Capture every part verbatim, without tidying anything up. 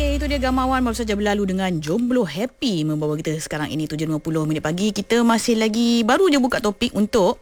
Okey, itu dia Gamawan baru saja berlalu dengan Jomblo Happy membawa kita sekarang ini tujuh lima puluh minit pagi. Kita masih lagi baru je buka topik untuk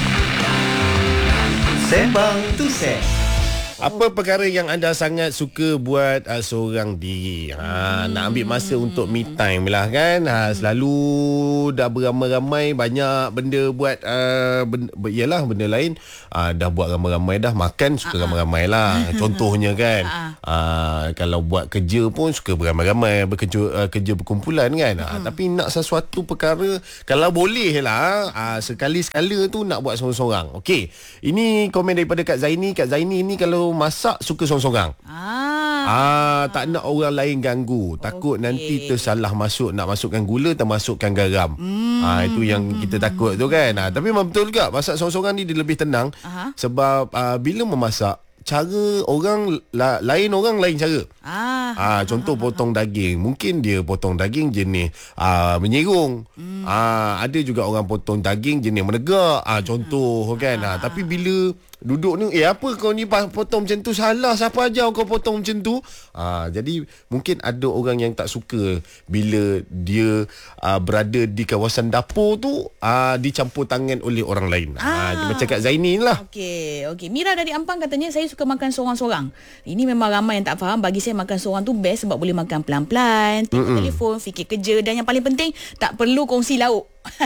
Sembang Tuset. Apa perkara yang anda sangat suka buat uh, seorang diri? Ha, nak ambil masa untuk me time lah kan. Ha, selalu dah beramai-ramai banyak benda buat uh, benda, yalah benda lain. Uh, dah buat ramai-ramai dah, makan suka ramai-ramai lah. Contohnya kan. Uh, kalau buat kerja pun suka beramai-ramai, bekerja uh, kerja berkumpulan kan. Uh, tapi nak sesuatu perkara kalau boleh lah uh, sekali-sekala tu nak buat seorang-seorang. Okey. Ini komen daripada Kak Zaini. Kak Zaini ni kalau masak suka sorang-sorang. Ah. Ah, tak nak orang lain ganggu. Takut Okey. nanti tersalah masuk, nak masukkan gula, termasukkan garam. Hmm. Ah, itu yang kita takut tu kan. Ah, tapi memang betul juga masak sorang-sorang ni dia lebih tenang. Aha. Sebab ah, bila memasak cara orang la, lain orang lain cara. Ah. Ah, contoh potong daging, mungkin dia potong daging jenis ah, menyerung. Hmm. Ah, ada juga orang potong daging jenis menegak. Ah, contoh hmm. kan. Ah, tapi bila duduk ni, eh apa kau ni potong macam tu, salah, siapa ajar kau potong macam tu. Ah, jadi mungkin ada orang yang tak suka bila dia ah, berada di kawasan dapur tu ah, dicampur tangan oleh orang lain. Ah. Ah, macam Kak Zaini lah. Okey, okey. Mira dari Ampang katanya saya suka makan seorang-seorang. Ini memang ramai yang tak faham. Bagi saya makan seorang tu best sebab boleh makan pelan-pelan, tengok telefon, fikir kerja, dan yang paling penting tak perlu kongsi lauk.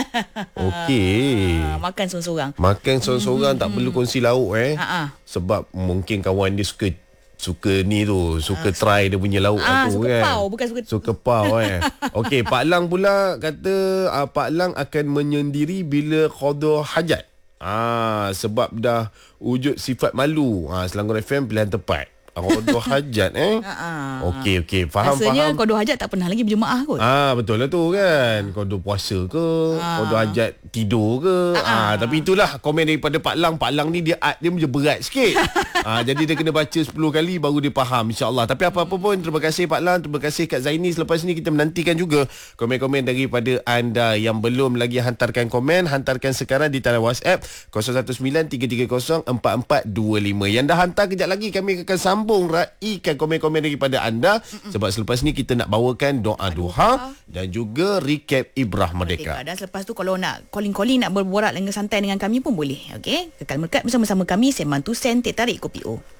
Okey. Ah, makan seorang-seorang. Makan seorang-seorang hmm, tak hmm. perlu kongsi lauk eh. Ha-ha. Sebab mungkin kawan dia suka suka ni tu, suka try dia punya lauk Ah, tu suka kan. pau, bukan suka Suka pau eh. Okey, Pak Lang pula kata uh, Pak Lang akan menyendiri bila qada hajat. Ah, sebab dah wujud sifat malu. Ah, Selangor F M pilihan tepat. Qada hajat eh. Ha-ha. Okey okey, faham Rasanya faham. qada hajat tak pernah lagi berjemaah kot. Ah, betul lah tu kan. Qada puasa ke, Ah. qada hajat tidur ke. Ah, tapi itulah komen daripada Pak Lang. Pak Lang ni dia art dia macam berat sikit. ah, jadi dia kena baca sepuluh kali baru dia faham, insya-Allah. Tapi apa-apa pun, terima kasih Pak Lang, terima kasih Kak Zaini. Selepas ni kita menantikan juga komen-komen daripada anda yang belum lagi hantarkan komen. Hantarkan sekarang di talian WhatsApp kosong satu sembilan tiga tiga kosong empat empat dua lima. Yang dah hantar kejap lagi kami akan sambung raikan komen-komen daripada anda. Mm-mm. Sebab selepas ni kita nak bawakan doa duha dan juga recap Ibrah Merdeka. Dan selepas tu kalau nak calling-calling, nak berborak dengan santai dengan kami pun boleh. Okey, kekal merekat bersama-sama kami Sembang Tusen Teh Tarik Kopi O.